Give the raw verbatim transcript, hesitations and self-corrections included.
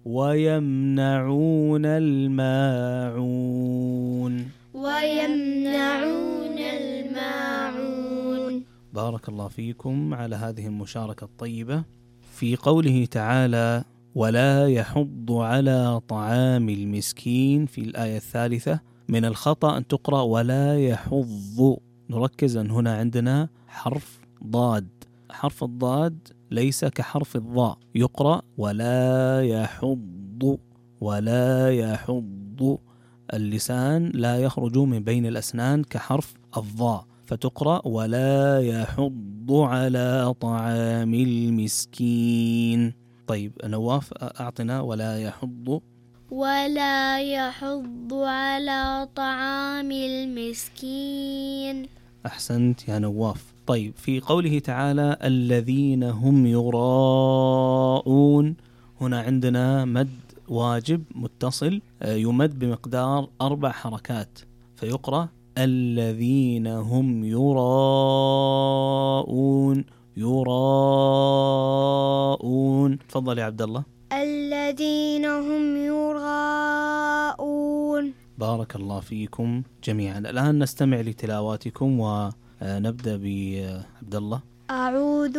ويمنعون الماعون. ويمنعون الماعون. بارك الله فيكم على هذه المشاركة الطيبة. في قوله تعالى ولا يحض على طعام المسكين في الآية الثالثة، من الخطأ أن تقرأ ولا يحض. نركز أن هنا عندنا حرف ضاد، حرف الضاد ليس كحرف الضاء، يقرأ ولا يحض ولا يحض، اللسان لا يخرج من بين الأسنان كحرف الضاء، فتقرأ ولا يحض على طعام المسكين. طيب نواف أعطنا ولا يحض. ولا يحض على طعام المسكين. أحسنت يا نواف. طيب في قوله تعالى الذين هم يراءون، هنا عندنا مد واجب متصل يمد بمقدار أربع حركات، فيقرأ الذين هم يراءون. يراءون. تفضل يا عبد الله. الذين هم يراءون. بارك الله فيكم جميعا. الآن نستمع لتلاواتكم ونبدأ بعبد الله. أعوذ